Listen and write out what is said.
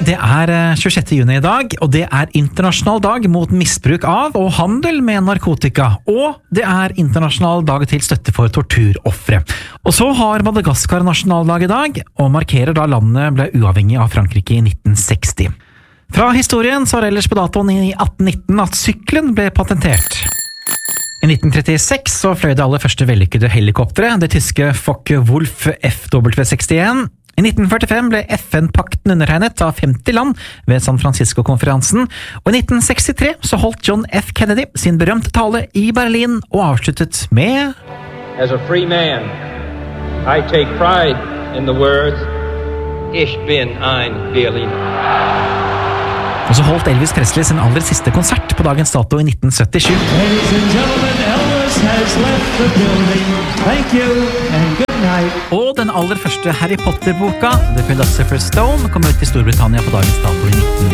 Det 26. juni I dag, og det internasjonal dag mot misbruk av og handel med narkotika, og det internasjonal dag til støtte for torturoffere. Og så har Madagaskar nasjonaldag I dag, og markerer da landet ble uavhengig av Frankrike I 1960. Fra historien så ellers på datoen I 1819 at syklen ble patentert. I 1936 så fløy det aller første vellykkede helikopteret, det tyske Focke-Wulf FW-61. I 1945 ble FN-pakten undertegnet av 50 land ved San Francisco-konferansen, og I 1963 så holdt John F. Kennedy sin berømte tale I Berlin og avsluttet med As a free man, I take pride in the words Ich bin ein Berliner. Og så holdt Elvis Presley sin aller siste konsert på dagens dato I 1977. Ladies and gentlemen, Elvis has left the building. Thank you and good night. Og den aller første Harry Potter-boka, The Philosopher's Stone, kom ut I Storbritannia på dagens dato I 1999.